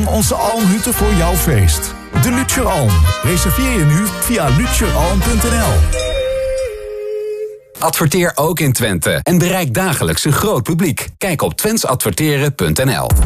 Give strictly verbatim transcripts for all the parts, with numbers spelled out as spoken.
onze almhutten voor jouw feest. De Lutjer Alm. Reserveer je nu via lutjeralm punt n l. Adverteer ook in Twente en bereik dagelijks een groot publiek. Kijk op twents adverteren punt n l.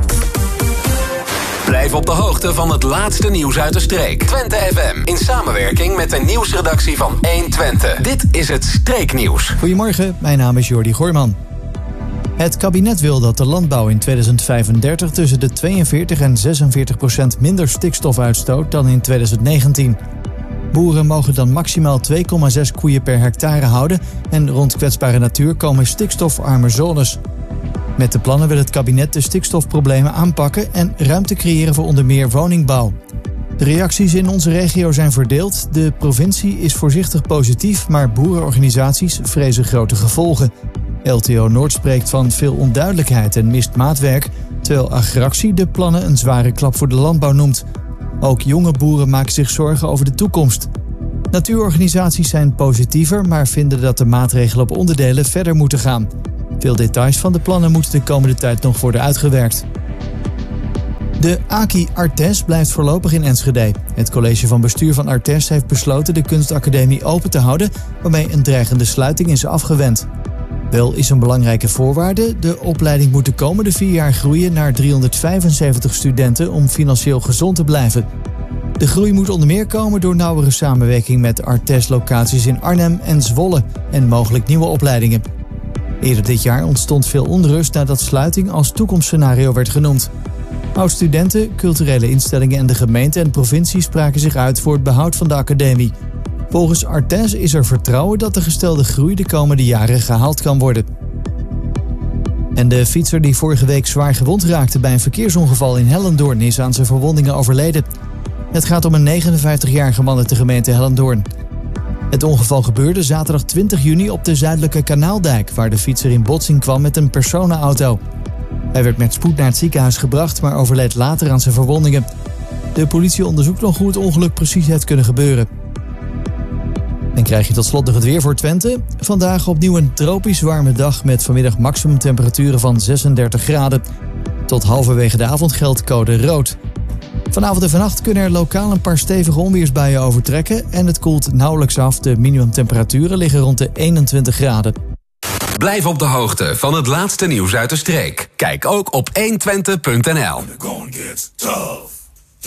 Blijf op de hoogte van het laatste nieuws uit de streek. Twente F M, in samenwerking met de nieuwsredactie van één Twente. Dit is het Streeknieuws. Goedemorgen, mijn naam is Jordi Gooijman. Het kabinet wil dat de landbouw in tweeduizend vijfendertig tussen de tweeënveertig en zesenveertig procent minder stikstof uitstoot dan in tweeduizend negentien. Boeren mogen dan maximaal twee komma zes koeien per hectare houden en rond kwetsbare natuur komen stikstofarme zones. Met de plannen wil het kabinet de stikstofproblemen aanpakken en ruimte creëren voor onder meer woningbouw. De reacties in onze regio zijn verdeeld. De provincie is voorzichtig positief, maar boerenorganisaties vrezen grote gevolgen. L T O Noord spreekt van veel onduidelijkheid en mist maatwerk, terwijl Agractie de plannen een zware klap voor de landbouw noemt. Ook jonge boeren maken zich zorgen over de toekomst. Natuurorganisaties zijn positiever, maar vinden dat de maatregelen op onderdelen verder moeten gaan. Veel details van de plannen moeten de komende tijd nog worden uitgewerkt. De A K I Artes blijft voorlopig in Enschede. Het college van bestuur van Artes heeft besloten de kunstacademie open te houden, waarmee een dreigende sluiting is afgewend. Wel is een belangrijke voorwaarde: de opleiding moet de komende vier jaar groeien naar driehonderdvijfenzeventig studenten om financieel gezond te blijven. De groei moet onder meer komen door nauwere samenwerking met Artes-locaties in Arnhem en Zwolle en mogelijk nieuwe opleidingen. Eerder dit jaar ontstond veel onrust nadat sluiting als toekomstscenario werd genoemd. Oud-studenten, culturele instellingen en de gemeente en provincie spraken zich uit voor het behoud van de academie. Volgens Artes is er vertrouwen dat de gestelde groei de komende jaren gehaald kan worden. En de fietser die vorige week zwaar gewond raakte bij een verkeersongeval in Hellendoorn is aan zijn verwondingen overleden. Het gaat om een negenenvijftigjarige man uit de gemeente Hellendoorn. Het ongeval gebeurde zaterdag twintig juni op de zuidelijke Kanaaldijk, waar de fietser in botsing kwam met een personenauto. Hij werd met spoed naar het ziekenhuis gebracht, maar overleed later aan zijn verwondingen. De politie onderzoekt nog hoe het ongeluk precies heeft kunnen gebeuren. En krijg je tot slot nog het weer voor Twente. Vandaag opnieuw een tropisch warme dag met vanmiddag maximumtemperaturen van zesendertig graden. Tot halverwege de avond geldt code rood. Vanavond en vannacht kunnen er lokaal een paar stevige onweersbuien overtrekken en het koelt nauwelijks af. De minimumtemperaturen liggen rond de eenentwintig graden. Blijf op de hoogte van het laatste nieuws uit de streek. Kijk ook op één twente punt n l.